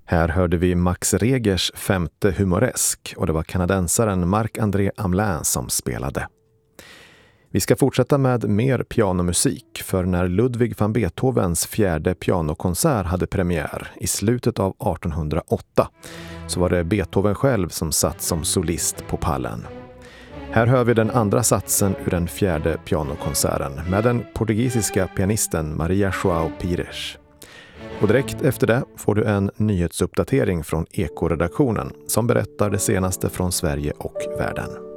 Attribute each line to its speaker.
Speaker 1: Här hörde vi Max Regers femte humoresk och det var kanadensaren Marc-André Hamelin som spelade. Vi ska fortsätta med mer pianomusik, för när Ludwig van Beethovens fjärde pianokonsert hade premiär i slutet av 1808 så var det Beethoven själv som satt som solist på pallen. Här hör vi den andra satsen ur den fjärde pianokonserten med den portugisiska pianisten Maria João Pires. Och direkt efter det får du en nyhetsuppdatering från Eko-redaktionen som berättar det senaste från Sverige och världen.